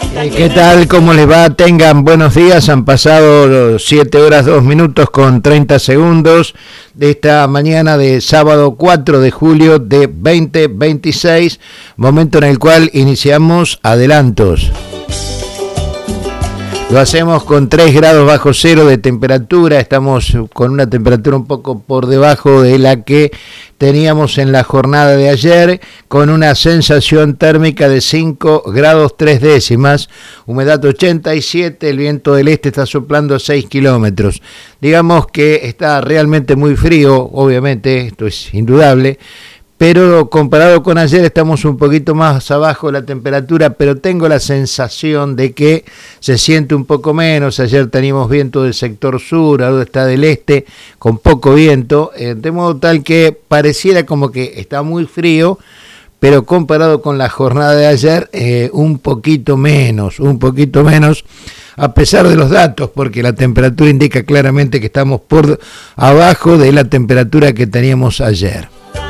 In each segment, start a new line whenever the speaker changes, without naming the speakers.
¿Qué tal? ¿Cómo les va? Tengan buenos días. Han pasado 7 horas 2 minutos con 30 segundos de esta mañana de sábado 4 de julio de 2026, momento en el cual iniciamos adelantos. Lo hacemos con 3 grados bajo cero de temperatura. Estamos con una temperatura un poco por debajo de la que teníamos en la jornada de ayer, con una sensación térmica de 5 grados 3 décimas, humedad 87, el viento del este está soplando a 6 kilómetros. Digamos que está realmente muy frío, obviamente, esto es indudable, pero comparado con ayer estamos un poquito más abajo de la temperatura, pero tengo la sensación de que se siente un poco menos. Ayer teníamos viento del sector sur, ahora está del este, con poco viento, de modo tal que pareciera como que está muy frío, pero comparado con la jornada de ayer, un poquito menos, a pesar de los datos, porque la temperatura indica claramente que estamos por abajo de la temperatura que teníamos ayer.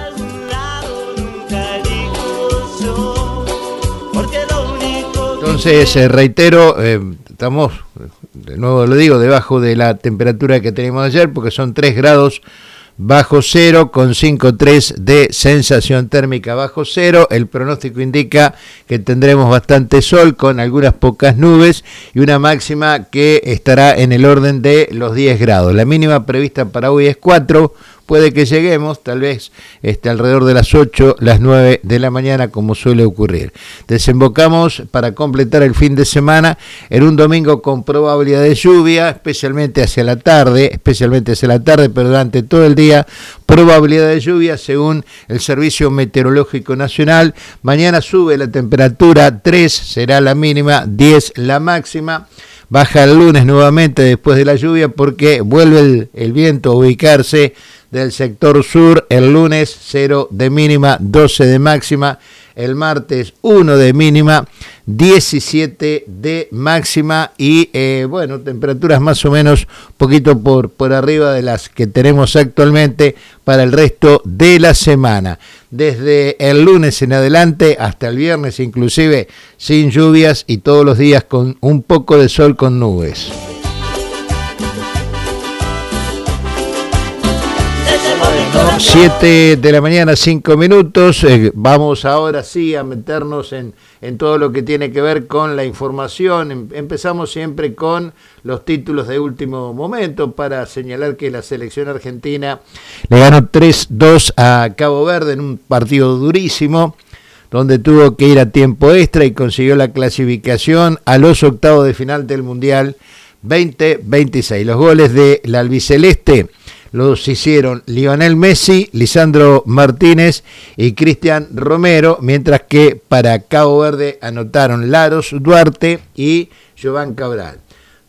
Entonces, reitero, estamos, de nuevo lo digo, debajo de la temperatura que teníamos ayer, porque son 3 grados bajo cero, con 5,3 de sensación térmica bajo cero. El pronóstico indica que tendremos bastante sol, con algunas pocas nubes, y una máxima que estará en el orden de los 10 grados. La mínima prevista para hoy es 4, puede que lleguemos, tal vez alrededor de las 8, las 9 de la mañana, como suele ocurrir. Desembocamos para completar el fin de semana en un domingo con probabilidad de lluvia, especialmente hacia la tarde, pero durante todo el día, probabilidad de lluvia según el Servicio Meteorológico Nacional. Mañana sube la temperatura, 3 será la mínima, 10 la máxima. Baja el lunes nuevamente después de la lluvia, porque vuelve el viento a ubicarse del sector sur. El lunes 0 de mínima, 12 de máxima. El martes 1 de mínima, 17 de máxima y temperaturas más o menos poquito por arriba de las que tenemos actualmente para el resto de la semana. Desde el lunes en adelante hasta el viernes inclusive sin lluvias y todos los días con un poco de sol con nubes. 7 de la mañana, 5 minutos. Vamos ahora sí a meternos en todo lo que tiene que ver con la información. Empezamos siempre con los títulos de último momento para señalar que la selección argentina le ganó 3-2 a Cabo Verde en un partido durísimo, donde tuvo que ir a tiempo extra y consiguió la clasificación a los octavos de final del Mundial 2026. Los goles del albiceleste los hicieron Lionel Messi, Lisandro Martínez y Cristian Romero, mientras que para Cabo Verde anotaron Laros Duarte y Jován Cabral.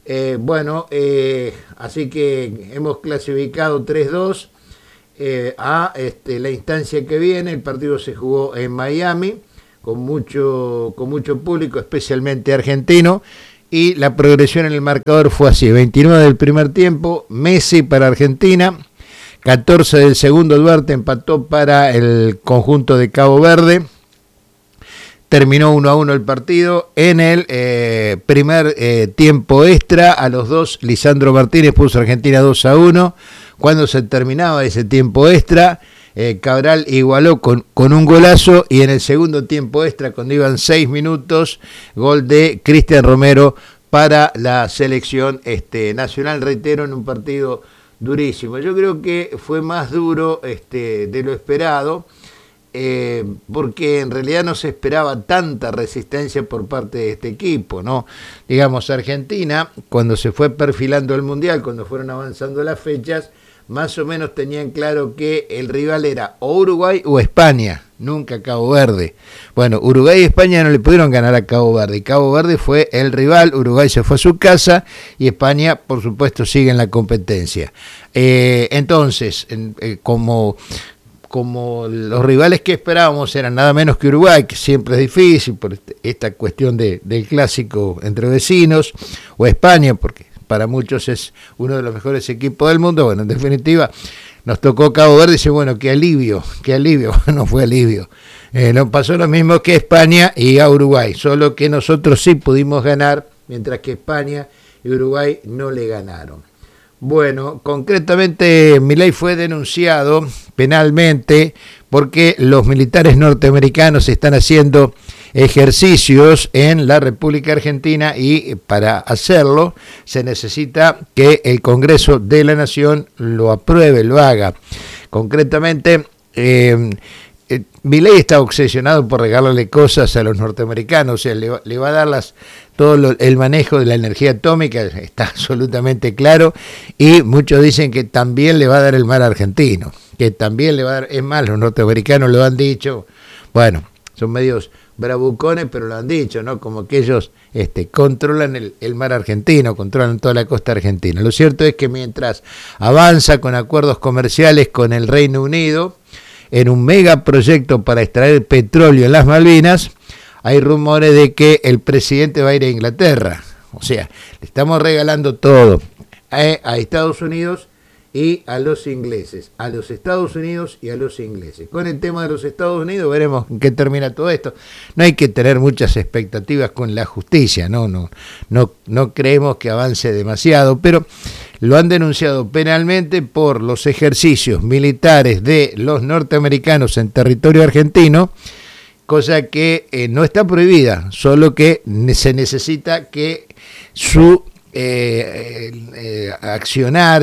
Así que hemos clasificado 3-2 a la instancia que viene. El partido se jugó en Miami con mucho público, especialmente argentino. Y la progresión en el marcador fue así: 29 del primer tiempo, Messi para Argentina, 14 del segundo, Duarte empató para el conjunto de Cabo Verde. Terminó 1-1 el partido. En el primer tiempo extra, a los 2, Lisandro Martínez puso a Argentina 2-1. Cuando se terminaba ese tiempo extra, Cabral igualó con un golazo, y en el segundo tiempo extra, cuando iban 6 minutos, gol de Cristian Romero para la selección nacional, reitero, en un partido durísimo. Yo creo que fue más duro de lo esperado, porque en realidad no se esperaba tanta resistencia por parte de este equipo, ¿no? Digamos, Argentina, cuando se fue perfilando el Mundial, cuando fueron avanzando las fechas, más o menos tenían claro que el rival era o Uruguay o España, nunca Cabo Verde. Bueno, Uruguay y España no le pudieron ganar a Cabo Verde. Cabo Verde fue el rival, Uruguay se fue a su casa y España, por supuesto, sigue en la competencia. Entonces, como los rivales que esperábamos eran nada menos que Uruguay, que siempre es difícil por esta cuestión del clásico entre vecinos, o España, porque para muchos es uno de los mejores equipos del mundo. Bueno, en definitiva, nos tocó Cabo Verde y dice, bueno, qué alivio, no fue alivio. Nos pasó lo mismo que España y a Uruguay, solo que nosotros sí pudimos ganar, mientras que España y Uruguay no le ganaron. Bueno, concretamente Milei fue denunciado penalmente porque los militares norteamericanos están haciendo ejercicios en la República Argentina y para hacerlo se necesita que el Congreso de la Nación lo apruebe, lo haga. Concretamente, Milei está obsesionado por regalarle cosas a los norteamericanos, o sea, le va a dar el manejo de la energía atómica, está absolutamente claro, y muchos dicen que también le va a dar el mar argentino, que también le va a dar, es más, los norteamericanos lo han dicho, bueno, son medios bravucones, pero lo han dicho, ¿no? Como que ellos controlan el mar argentino, controlan toda la costa argentina. Lo cierto es que mientras avanza con acuerdos comerciales con el Reino Unido, en un megaproyecto para extraer petróleo en las Malvinas, hay rumores de que el presidente va a ir a Inglaterra. O sea, le estamos regalando todo a Estados Unidos y a los ingleses, a los Estados Unidos y a los ingleses. Con el tema de los Estados Unidos veremos en qué termina todo esto. No hay que tener muchas expectativas con la justicia, no creemos que avance demasiado, pero lo han denunciado penalmente por los ejercicios militares de los norteamericanos en territorio argentino, cosa que no está prohibida, solo que se necesita que su accionar,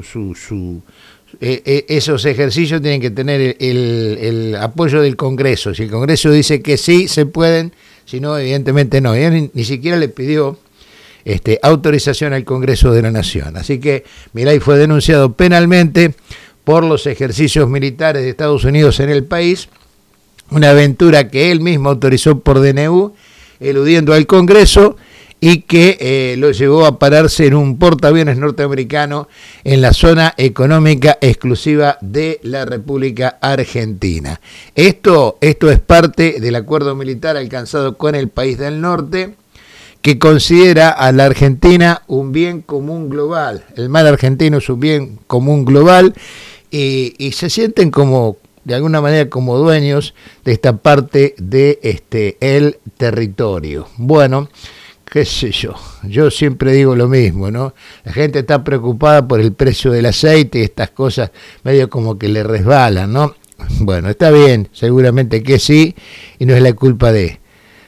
esos ejercicios tienen que tener el apoyo del Congreso. Si el Congreso dice que sí, se pueden, si no, evidentemente no. Ella ni siquiera le pidió autorización al Congreso de la Nación. Así que Milei fue denunciado penalmente por los ejercicios militares de Estados Unidos en el país, una aventura que él mismo autorizó por DNU, eludiendo al Congreso, y que lo llevó a pararse en un portaaviones norteamericano en la zona económica exclusiva de la República Argentina. Esto es parte del acuerdo militar alcanzado con el país del norte, que considera a la Argentina un bien común global. El mar argentino es un bien común global y se sienten como, de alguna manera, como dueños de esta parte de el territorio. Bueno, qué sé yo siempre digo lo mismo, ¿no? La gente está preocupada por el precio del aceite y estas cosas medio como que le resbalan, ¿no? Bueno, está bien, seguramente que sí, y no es la culpa de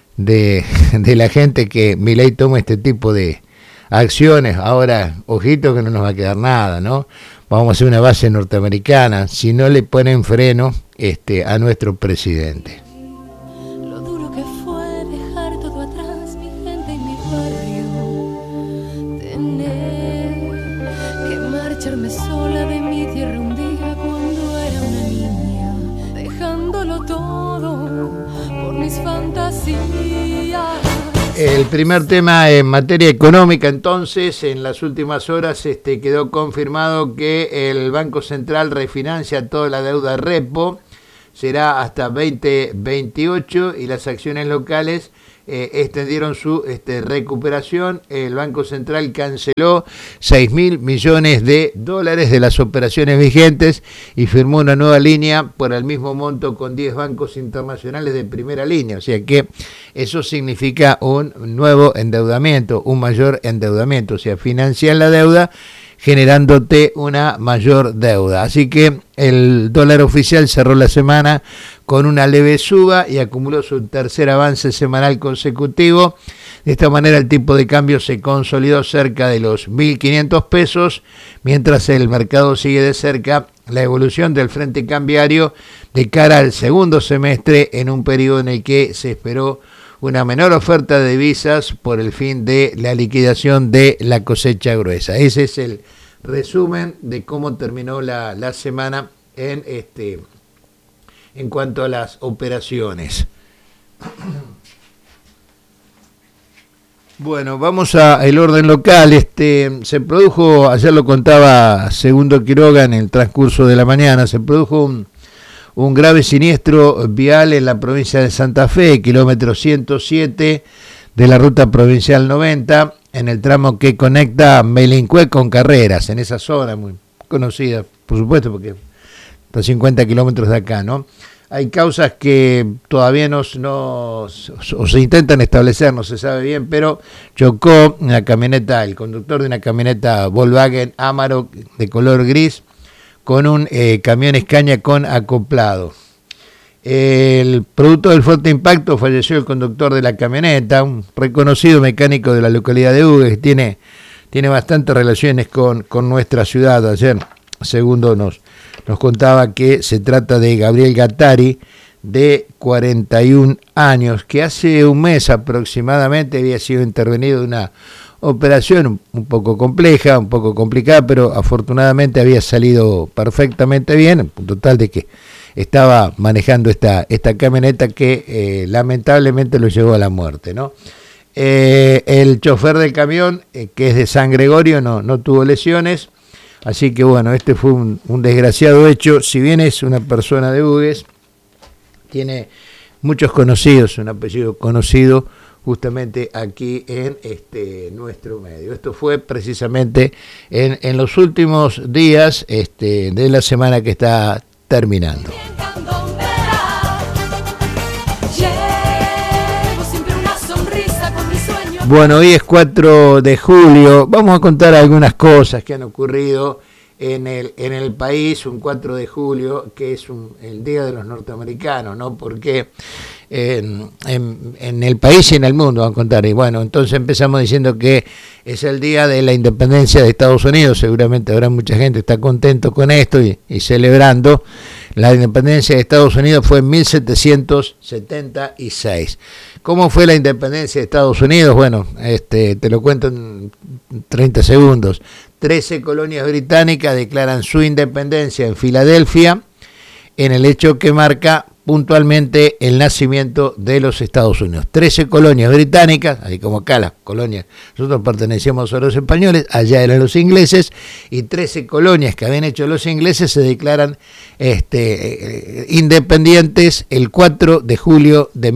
la gente que Milei toma este tipo de acciones. Ahora, ojito que no nos va a quedar nada, ¿no? Vamos a hacer una base norteamericana si no le ponen freno a nuestro presidente.
Lo duro que fue dejar todo atrás, mi gente y mi barrio. Tener que marcharme sola de mi tierra un día cuando era una niña, dejándolo todo por mis fantasías.
El primer tema en materia económica, entonces, en las últimas horas quedó confirmado que el Banco Central refinancia toda la deuda repo, será hasta 2028, y las acciones locales extendieron su recuperación. El Banco Central canceló 6.000 millones de dólares de las operaciones vigentes y firmó una nueva línea por el mismo monto con 10 bancos internacionales de primera línea. O sea que eso significa un nuevo endeudamiento, un mayor endeudamiento. O sea, financian la deuda generándote una mayor deuda. Así que el dólar oficial cerró la semana con una leve suba y acumuló su tercer avance semanal consecutivo. De esta manera el tipo de cambio se consolidó cerca de los 1.500 pesos, mientras el mercado sigue de cerca la evolución del frente cambiario de cara al segundo semestre, en un periodo en el que se esperó una menor oferta de divisas por el fin de la liquidación de la cosecha gruesa. Ese es el resumen de cómo terminó la semana en cuanto a las operaciones. Bueno, vamos al orden local. Se produjo, ayer lo contaba Segundo Quiroga en el transcurso de la mañana, se produjo un grave siniestro vial en la provincia de Santa Fe, kilómetro 107 de la ruta provincial 90, en el tramo que conecta Melincue con Carreras, en esa zona muy conocida, por supuesto, porque está a 50 kilómetros de acá, ¿no? hay causas que todavía no se intentan establecer, no se sabe bien, pero chocó una camioneta, el conductor de una camioneta Volkswagen Amarok de color gris con un camión Scania con acoplado. El producto del fuerte impacto falleció el conductor de la camioneta, un reconocido mecánico de la localidad de Hugues, que tiene bastantes relaciones con nuestra ciudad. Ayer, segundo nos contaba que se trata de Gabriel Gattari, de 41 años, que hace un mes aproximadamente había sido intervenido en una operación un poco compleja, un poco complicada, pero afortunadamente había salido perfectamente bien, en punto tal de que estaba manejando esta camioneta que lamentablemente lo llevó a la muerte, ¿no? El chofer del camión, que es de San Gregorio, no tuvo lesiones, así que bueno, este fue un desgraciado hecho. Si bien es una persona de Hugues, tiene muchos conocidos, un apellido conocido justamente aquí en nuestro medio. Esto fue precisamente en los últimos días de la semana que está terminando. Bueno, hoy es 4 de julio. Vamos a contar algunas cosas que han ocurrido en el país. Un 4 de julio que es el Día de los Norteamericanos, ¿no? Porque en el país y en el mundo van a contar. Y bueno, entonces empezamos diciendo que es el Día de la Independencia de Estados Unidos. Seguramente habrá mucha gente que está contento con esto y celebrando. La independencia de Estados Unidos fue en 1776. ¿Cómo fue la independencia de Estados Unidos? Bueno, te lo cuento en 30 segundos. 13 colonias británicas declaran su independencia en Filadelfia, en el hecho que marca puntualmente el nacimiento de los Estados Unidos. 13 colonias británicas, así como acá las colonias, nosotros pertenecíamos a los españoles, allá eran los ingleses, y 13 colonias que habían hecho los ingleses se declaran independientes el 4 de julio de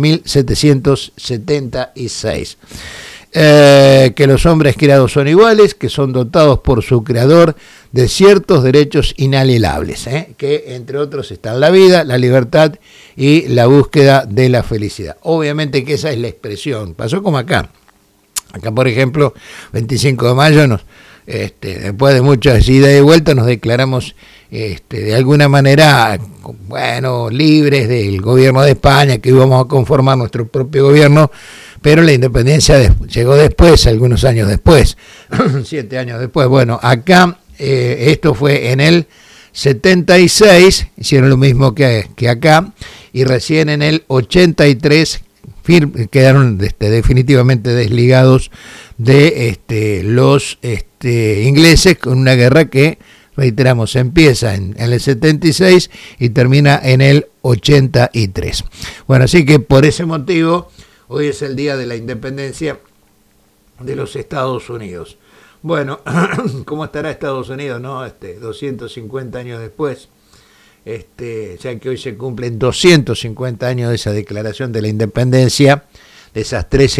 1776. Que los hombres creados son iguales, que son dotados por su creador de ciertos derechos inalienables, que entre otros están la vida, la libertad y la búsqueda de la felicidad. Obviamente que esa es la expresión. Pasó como acá. Acá, por ejemplo, 25 de mayo, después de muchas idas y vueltas, nos declaramos de alguna manera, bueno, libres del gobierno de España, que íbamos a conformar nuestro propio gobierno, pero la independencia llegó después, algunos años después, 7 años después. Bueno, acá esto fue en el 76, hicieron lo mismo que acá, y recién en el 83 quedaron definitivamente desligados de los ingleses, con una guerra que, reiteramos, empieza en el 76 y termina en el 83. Bueno, así que por ese motivo hoy es el día de la independencia de los Estados Unidos. Bueno, ¿cómo estará Estados Unidos, no? 250 años después, ya que hoy se cumplen 250 años de esa declaración de la independencia, de esas 13